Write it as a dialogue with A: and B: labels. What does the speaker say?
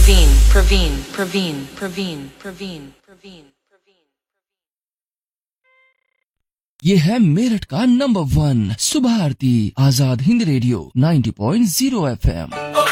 A: ये है मेरठ का नंबर 1 सुबह आरती आजाद हिंद रेडियो 90.0 FM।